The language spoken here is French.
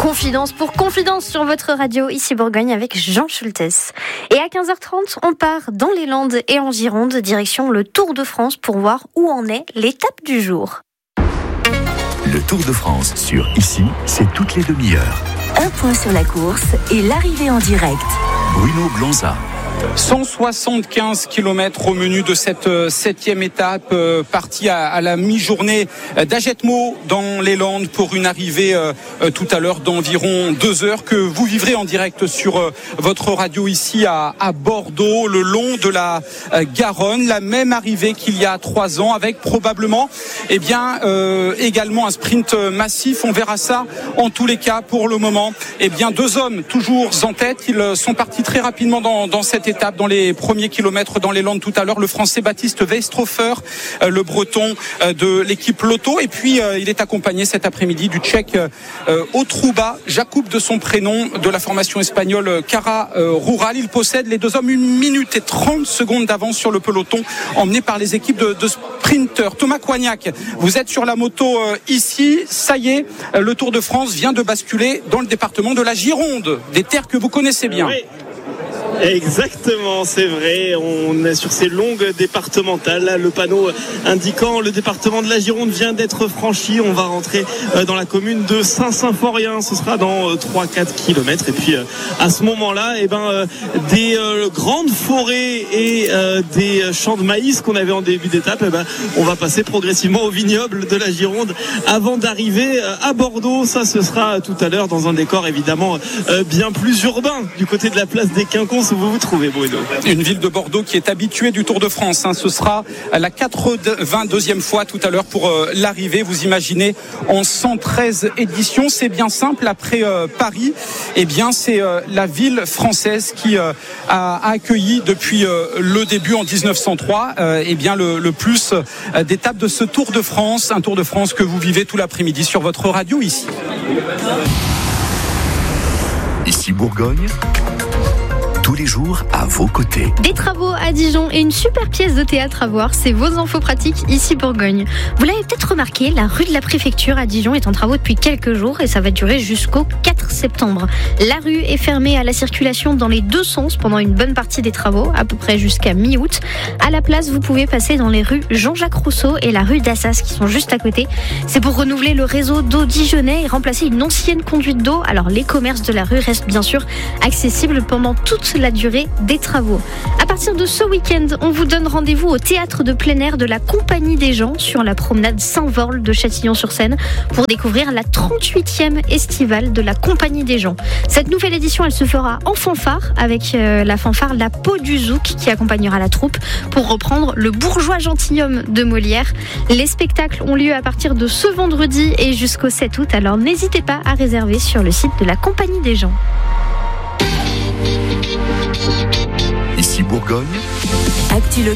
Confidence pour Confidence sur votre radio, ici Bourgogne avec Jean Schultes. Et à 15h30, on part dans les Landes et en Gironde, direction le Tour de France pour voir où en est l'étape du jour. Le Tour de France sur Ici, c'est toutes les demi-heures. Un point sur la course et l'arrivée en direct. Bruno Blanza. 175 km au menu de cette 7e étape, partie à la mi-journée d'Agetmo dans les Landes pour une arrivée tout à l'heure d'environ 2 heures que vous vivrez en direct sur votre radio ici à Bordeaux, le long de la Garonne. La même arrivée qu'il y a 3 ans avec probablement également un sprint massif. On verra ça en tous les cas. Pour le moment, 2 hommes toujours en tête. Ils sont partis très rapidement dans cette étape, dans les premiers kilomètres dans les Landes tout à l'heure. Le Français Baptiste Weistrofer, le Breton de l'équipe Lotto. Et puis il est accompagné cet après-midi du Tchèque Otruba, Jakub de son prénom, de la formation espagnole Cara Rural. Il possède, les 2 hommes, 1 minute et 30 secondes d'avance sur le peloton, emmené par les équipes de sprinteurs. Thomas Coignac, vous êtes sur la moto ici. Ça y est, le Tour de France vient de basculer dans le département de la Gironde, des terres que vous connaissez bien. Oui. Exactement, c'est vrai. On est sur ces longues départementales. Là, le panneau indiquant le département de la Gironde vient d'être franchi. On va rentrer dans la commune de Saint-Symphorien. Ce sera dans 3-4 kilomètres. Et puis, à ce moment-là, des grandes forêts et des champs de maïs qu'on avait en début d'étape, on va passer progressivement au vignoble de la Gironde avant d'arriver à Bordeaux. Ça, ce sera tout à l'heure dans un décor évidemment bien plus urbain du côté de la place des Quinconces où vous vous trouvez, Bruno. Une ville de Bordeaux qui est habituée du Tour de France. Ce sera la 82e fois tout à l'heure pour l'arrivée. Vous imaginez, en 113 éditions. C'est bien simple. Après Paris, c'est la ville française qui a accueilli depuis le début en 1903 le plus d'étapes de ce Tour de France. Un Tour de France que vous vivez tout l'après-midi sur votre radio ici. Ici Bourgogne. Tous les jours à vos côtés. Des travaux à Dijon et une super pièce de théâtre à voir, c'est vos infos pratiques ici Bourgogne. Vous l'avez peut-être remarqué, la rue de la Préfecture à Dijon est en travaux depuis quelques jours et ça va durer jusqu'au 4 septembre. La rue est fermée à la circulation dans les 2 sens pendant une bonne partie des travaux, à peu près jusqu'à mi-août. À la place, vous pouvez passer dans les rues Jean-Jacques Rousseau et la rue d'Assas qui sont juste à côté. C'est pour renouveler le réseau d'eau dijonnais et remplacer une ancienne conduite d'eau. Alors les commerces de la rue restent bien sûr accessibles pendant toute la durée des travaux. À partir de ce week-end, on vous donne rendez-vous au théâtre de plein air de la Compagnie des Gens sur la promenade Saint-Vorle de Châtillon-sur-Seine pour découvrir la 38e estivale de la Compagnie des Gens. Cette nouvelle édition, elle se fera en fanfare avec la fanfare La Peau du Zouk qui accompagnera la troupe pour reprendre le bourgeois gentilhomme de Molière. Les spectacles ont lieu à partir de ce vendredi et jusqu'au 7 août, alors n'hésitez pas à réserver sur le site de la Compagnie des Gens. Ici Bourgogne. Actu